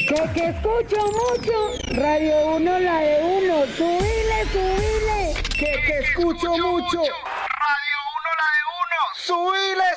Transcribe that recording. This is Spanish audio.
Que escucho mucho. Radio 1, la de uno. Subile. Que escucho mucho. Radio 1, la de uno.